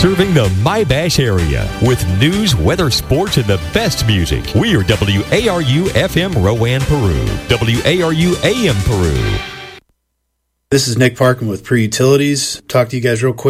Serving the My-Bash area with news, weather, sports, and the best music. We are WARU FM Rowan, Peru. WARU AM Peru. This is Nick Parkin with Pre Utilities. Talk to you guys real quick.